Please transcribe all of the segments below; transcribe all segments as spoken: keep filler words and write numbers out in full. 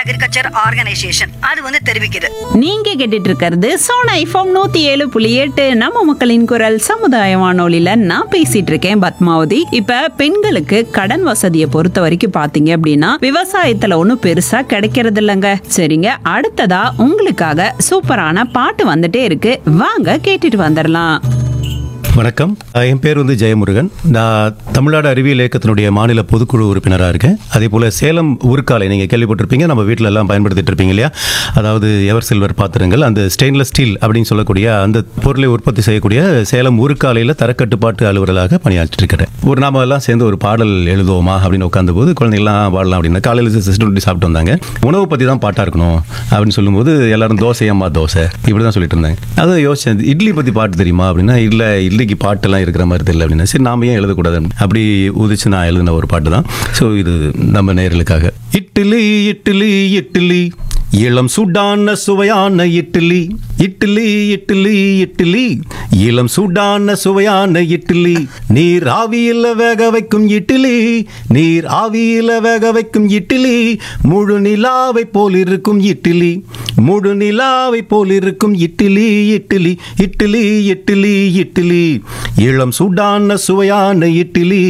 Agriculture organisation அது வந்து தெரிவிக்குது. நீங்க கேட்டுட்டு இருக்கிறது சோனா எஃப்எம் நூத்தி ஏழு புள்ளி எட்டு நம்ம மக்களின் குரல் சமுதாய வானொலியில நான் பேசிட்டு இருக்கேன் பத்மாவதி. இப்ப பெண்களுக்கு கடன் வசதியை பொறுத்த வரைக்கும் பாத்தீங்க அப்படின்னா விவசாயத்துல ஒண்ணும் பெருசா கிடைக்கிறது இல்லைங்க. சரிங்க, அடுத்ததா உங்களுக்காக சூப்பரான பாட்டு வந்துட்டே இருக்கு, வாங்க கேட்டுட்டு வந்துடலாம். வணக்கம், என் பேர் வந்து ஜெயமுருகன். நான் தமிழ்நாடு அறிவியல் இயக்கத்தினுடைய மாநில பொதுக்குழு உறுப்பினராக இருக்கேன். அதே போல் சேலம் உருக்காலை நீங்கள் கேள்விப்பட்டிருப்பீங்க, நம்ம வீட்டில் எல்லாம் பயன்படுத்திட்டு இருப்பீங்க இல்லையா? அதாவது எவர் சில்வர் பாத்திரங்கள், அந்த ஸ்டெயின்லெஸ் ஸ்டீல் அப்படின்னு சொல்லக்கூடிய அந்த பொருளை உற்பத்தி செய்யக்கூடிய சேலம் உருக்காலையில் தரக்கட்டுப்பாட்டு அலுவலராக பணியாற்றிட்டு இருக்கிறேன். ஒரு நாம எல்லாம் சேர்ந்து ஒரு பாடல் எழுதுவோமா அப்படின்னு உட்காந்த போது குழந்தைங்களாம் பாடலாம் அப்படின்னா காலையில் சிஸ்டம் சாப்பிட்டு வந்தாங்க. உணவு பற்றி தான் பாட்டாக இருக்கணும் அப்படின்னு சொல்லும்போது எல்லாரும் தோசை அம்மா தோசை இப்படி தான் சொல்லிட்டு இருந்தாங்க. அதை யோசிச்சேன், இட்லி பற்றி பாட்டு தெரியுமா அப்படின்னா இல்லை, இட்லி பாட்டெல்லாம் இருக்கிற மாதிரி தெரியல அப்படின்னா சரி நாம ஏன் எழுதக்கூடாது அப்படி உதிச்சு நான் எழுதின ஒரு பாட்டு தான். ஸோ இது நம்ம நேயர்களுக்காக. இட்லி இட்லி இட்லி இளம் சூடான சுவையான இட்லி, இட்லி இட்லி இட்லி இளம் சூடான சுவையான இட்லி, நீர் ஆவியில வேக வைக்கும் இட்லி, நீர் ஆவியில வேக வைக்கும் இட்லி, முழு நிலாவை போல் இருக்கும் இட்லி, முழு நிலாவை போல் இருக்கும் இட்லி, இட்லி இட்லி இட்லி இட்லி இளம் சூடான சுவையான இட்லி.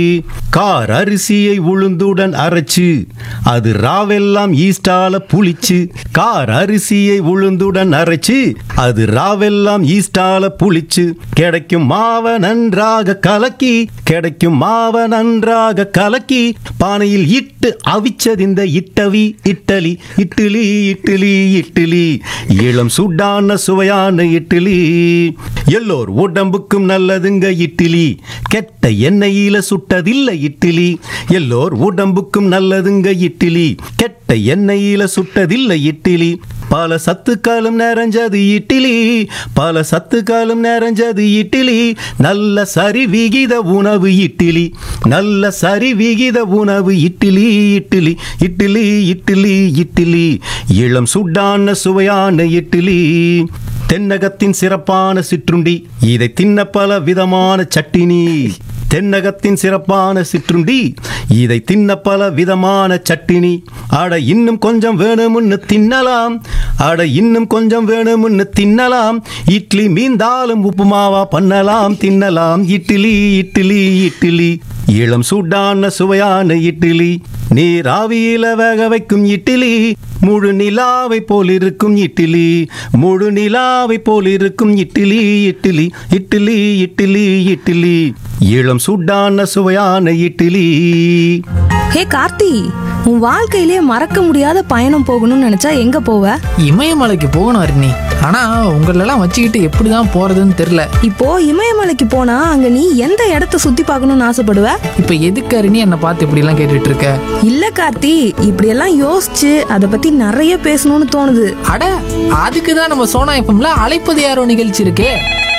கார் அரிசியை உளுந்துடன் அரைச்சு அது ராவெல்லாம் ஈஸ்டால புளிச்சு, கார் அரிசியை உளுந்துடன் அரைச்சு அது ராவெல்லாம் ஈஸ்டால புளிச்சு, கிடைக்கும் மாவ நன்றாக கலக்கி, கிடைக்கும் மாவ நன்றாக கலக்கி பானையில் இட்டு அவிச்சதிந்த இட்டவி இட்டலி, இட்லி இட்லி இட்லி இளம் சூடான சுவையான இட்லி. எல்லோர் உடம்புக்கும் நல்லதுங்க இட்லி, கெட்ட எண்ணெயில சுட்டதில்லை இட்லி, எல்லோர் உடம்புக்கும் நல்லதுங்க இட்லி, கெட்ட எண்ணெயில சுட்டதில்லை இட்லி, பல சத்துக்களும் நிறைஞ்சது இட்லி, பல சத்துக்களும் நிறைஞ்சது இட்லி, நல்ல சரி விகித உணவு இட்லி, நல்ல சரி விகித உணவு இட்லி, இட்லி இட்லி இட்லி இட்லி இளம் சூடான சுவையான இட்லி. தென்னகத்தின் சிறப்பான சிற்றுண்டி, இதை தின்ன பல விதமான சட்டினி, தென்னகத்தின் சிறப்பான சிற்றுண்டி, இதை தின்ன பல விதமான சட்டினி, அட இன்னும் கொஞ்சம் வேணும்னு தின்னலாம், அட இன்னும் கொஞ்சம் வேணும்னு தின்னலாம், இட்லி மீந்தாலும் உப்புமாவா பண்ணலாம் தின்னலாம், இட்லி இட்லி இட்லி இளம் சூடான சுவையான இட்லி, நீர் ஆவியில வேக வைக்கும் இட்லி, முழு நிலாவை போல் இருக்கும் இட்லி, முழு நிலாவை போல் இருக்கும் இட்லி, இட்லி இட்லி இட்லி இட்லி இளம் சூடான சுவையான இட்லி. ஹே கார்த்தி, உன் வாழ்க்கையிலே மறக்க முடியாத பயணம் போகணும்னு நினைச்சா எங்க போவ? இமயமலைக்கு போகணும் அருணி. ஆனா உங்களெல்லாம் வச்சுக்கிட்டு எப்படிதான் போறதுன்னு தெரியல. இப்போ இமயமலைக்கு போனா அங்க நீ எந்த இடத்த சுத்தி பார்க்கணும்னு ஆசைப்படுவ? இப்ப எதுக்கு அருணி என்ன பார்த்து இப்படி எல்லாம் கேட்டுட்டு இருக்க? இல்ல கார்த்தி, இப்படி எல்லாம் யோசிச்சு அத பத்தி நிறைய பேசணும்னு தோணுது. அட அதுக்குதான் நம்ம சோனா எஃப்எம்ல அழைப்பது யாரோ நிகழ்ச்சி இருக்கே.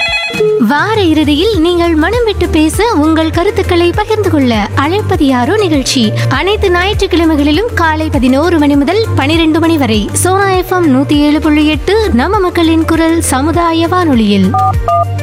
வார இறுதியில் நீங்கள் மனம் விட்டு பேச உங்கள் கருத்துக்களை பகிர்ந்து கொள்ள அழைப்பது யாரோ நிகழ்ச்சி அனைத்து ஞாயிற்றுக்கிழமைகளிலும் காலை பதினோரு மணி முதல் பனிரெண்டு மணி வரை சோனா எஃப்எம் நூத்தி ஏழு புள்ளி எட்டு நம்ம மக்களின் குரல் சமுதாய வானொலியில்.